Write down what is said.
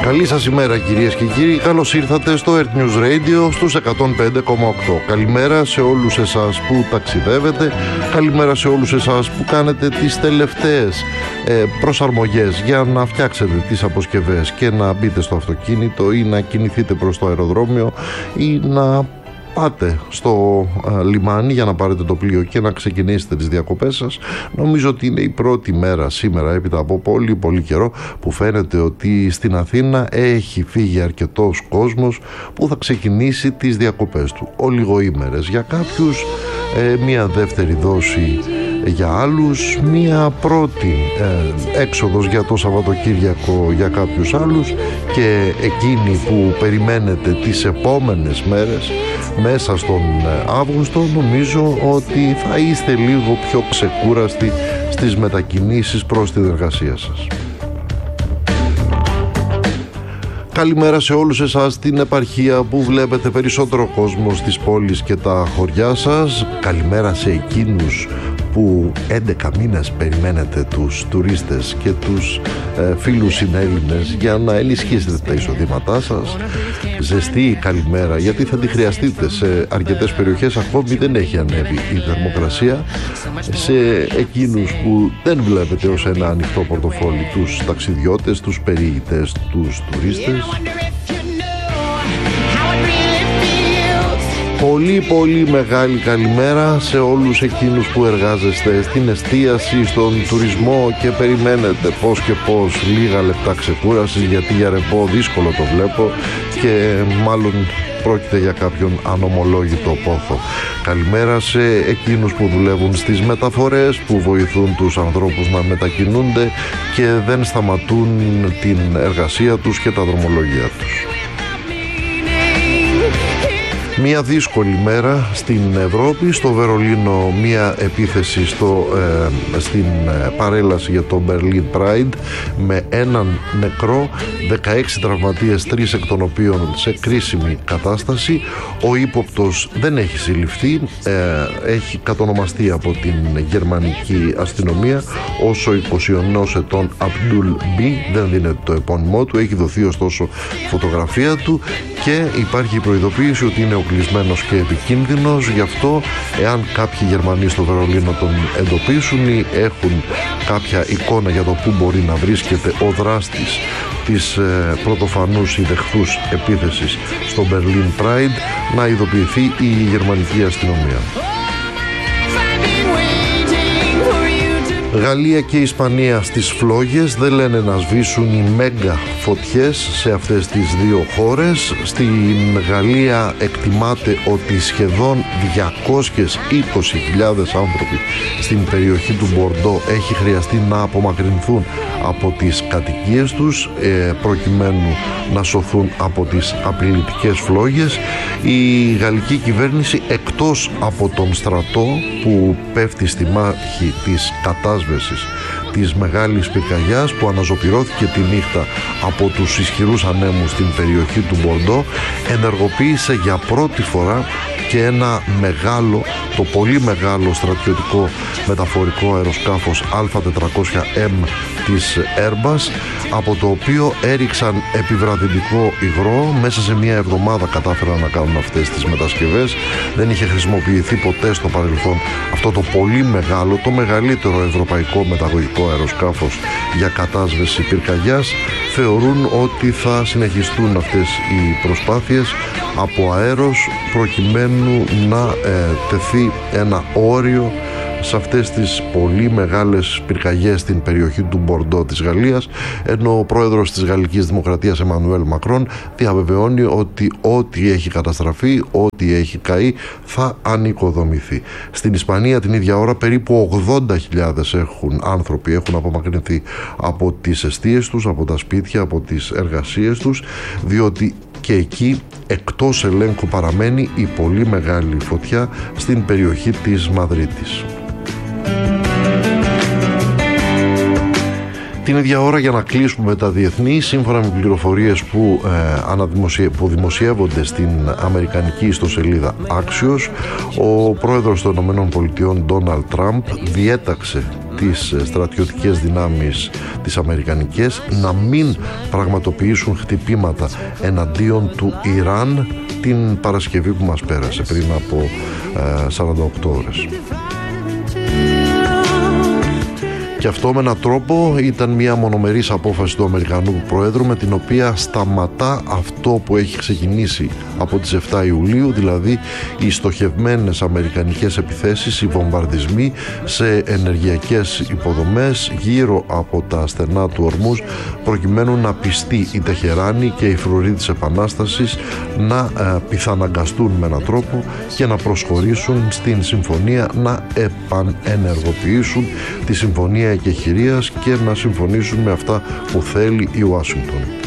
Καλή σας ημέρα κυρίες και κύριοι, καλώς ήρθατε στο Earth News Radio στους 105,8. Καλημέρα σε όλους εσάς που ταξιδεύετε, καλημέρα σε όλους εσάς που κάνετε τις τελευταίες προσαρμογές για να φτιάξετε τις αποσκευές και να μπείτε στο αυτοκίνητο ή να κινηθείτε προς το αεροδρόμιο ή να πάτε στο λιμάνι για να πάρετε το πλοίο και να ξεκινήσετε τις διακοπές σας. Νομίζω ότι είναι η πρώτη μέρα σήμερα, έπειτα από πολύ καιρό, που φαίνεται ότι στην Αθήνα έχει φύγει αρκετός κόσμος που θα ξεκινήσει τις διακοπές του. Ολιγοήμερες για κάποιους, μία δεύτερη δόση για άλλους, μία πρώτη έξοδος για το Σαββατοκύριακο για κάποιους άλλους, και εκείνοι που περιμένετε τις επόμενες μέρες μέσα στον Αύγουστο, νομίζω ότι θα είστε λίγο πιο ξεκούραστοι στις μετακινήσεις προς την εργασία σας. Καλημέρα σε όλους εσάς στην επαρχία που βλέπετε περισσότερο κόσμο στις πόλεις και τα χωριά σας. Καλημέρα σε εκείνους που 11 μήνες περιμένετε τους τουρίστες και τους φίλους συνέλληνες για να ενισχύσετε τα εισοδήματά σας. Ζεστή καλημέρα, γιατί θα τη χρειαστείτε σε αρκετές περιοχές, ακόμη δεν έχει ανέβει η θερμοκρασία. Σε εκείνους που δεν βλέπετε ως ένα ανοιχτό πορτοφόλι, τους ταξιδιώτες, τους περιηγητές, τους τουρίστες. Πολύ μεγάλη καλημέρα σε όλους εκείνους που εργάζεστε στην εστίαση, στον τουρισμό και περιμένετε πώς και πώς λίγα λεπτά ξεκούρασης, γιατί για ρεπό δύσκολο το βλέπω και μάλλον πρόκειται για κάποιον ανομολόγητο πόθο. Καλημέρα σε εκείνους που δουλεύουν στις μεταφορές, που βοηθούν τους ανθρώπους να μετακινούνται και δεν σταματούν την εργασία τους και τα δρομολόγια τους. Μια δύσκολη μέρα στην Ευρώπη. Στο Βερολίνο μια επίθεση στην παρέλαση για το Berlin Pride με έναν νεκρό, 16 τραυματίες, 3 εκ των οποίων σε κρίσιμη κατάσταση. Ο ύποπτος δεν έχει συλληφθεί, έχει κατονομαστεί από την γερμανική αστυνομία ως ο 21 ετών Abdul B, δεν δίνεται το επώνυμό του, έχει δοθεί ωστόσο φωτογραφία του και υπάρχει η προειδοποίηση ότι είναι κλεισμένος και επικίνδυνος. Γι' αυτό, εάν κάποιοι Γερμανοί στο Βερολίνο τον εντοπίσουν ή έχουν κάποια εικόνα για το που μπορεί να βρίσκεται ο δράστης της πρωτοφανούς ή δεχθούς επίθεσης στο Berlin Pride, να ειδοποιηθεί η γερμανική αστυνομία. Γαλλία και Ισπανία στις φλόγες, δεν λένε να σβήσουν οι μέγα φωτιές σε αυτές τις δύο χώρες. Στην Γαλλία εκτιμάται ότι σχεδόν 220.000 άνθρωποι στην περιοχή του Μπορντό έχει χρειαστεί να απομακρυνθούν από τις κατοικίες τους προκειμένου να σωθούν από τις απειλητικές φλόγες. Η γαλλική κυβέρνηση, εκτός από τον στρατό που πέφτει στη μάχη της κατάσβεσης της μεγάλης πυρκαγιάς που αναζωπυρώθηκε τη νύχτα από τους ισχυρούς ανέμους στην περιοχή του Μπορντό, ενεργοποίησε για πρώτη φορά και ένα μεγάλο, το πολύ μεγάλο στρατιωτικό μεταφορικό αεροσκάφος Α400M της Airbus, από το οποίο έριξαν επιβραδυντικό υγρό. Μέσα σε μια εβδομάδα κατάφεραν να κάνουν αυτές τις μετασκευές. Δεν είχε χρησιμοποιηθεί ποτέ στο παρελθόν αυτό το πολύ μεγάλο, το μεγαλύτερο ευρωπαϊκό μεταγωγικό αεροσκάφος για κατάσβεση πυρκαγιάς. Θεωρούν ότι θα συνεχιστούν αυτές οι προσπάθειες από αέρος προκειμένου να τεθεί ένα όριο σε αυτές τις πολύ μεγάλες πυρκαγιές στην περιοχή του Μπορντό της Γαλλίας, ενώ ο πρόεδρος της Γαλλικής Δημοκρατίας Εμμανουέλ Μακρόν διαβεβαιώνει ότι ό,τι έχει καταστραφεί, ό,τι έχει καεί θα ανοικοδομηθεί. Στην Ισπανία την ίδια ώρα περίπου 80.000 άνθρωποι έχουν απομακρυνθεί από τις εστίες τους, από τα σπίτια, από τις εργασίες τους, διότι και εκεί εκτός ελέγχου παραμένει η πολύ μεγάλη φωτιά στην περιοχή της Μαδρίτης. Την ίδια ώρα, για να κλείσουμε τα διεθνή, σύμφωνα με πληροφορίες που δημοσιεύονται στην αμερικανική ιστοσελίδα Axios, ο πρόεδρος των ΗΠΑ Ντόναλντ Τραμπ διέταξε τις στρατιωτικές δυνάμεις τις αμερικανικές να μην πραγματοποιήσουν χτυπήματα εναντίον του Ιράν την Παρασκευή που μας πέρασε, πριν από 48 ώρες. Και αυτό με έναν τρόπο ήταν μια μονομερής απόφαση του Αμερικανού Προέδρου, με την οποία σταματά αυτό που έχει ξεκινήσει από τις 7 Ιουλίου, δηλαδή οι στοχευμένες αμερικανικές επιθέσεις, οι βομβαρδισμοί σε ενεργειακές υποδομές γύρω από τα στενά του Ορμούζ, προκειμένου να πιστεί η Τεχεράνη και οι φρουροί της Επανάστασης να πιθαναγκαστούν με έναν τρόπο και να προσχωρήσουν στην συμφωνία, να επανενεργοποιήσουν τη συμφωνία εκεχηρίας και να συμφωνήσουν με αυτά που θέλει η Ουάσιγκτον.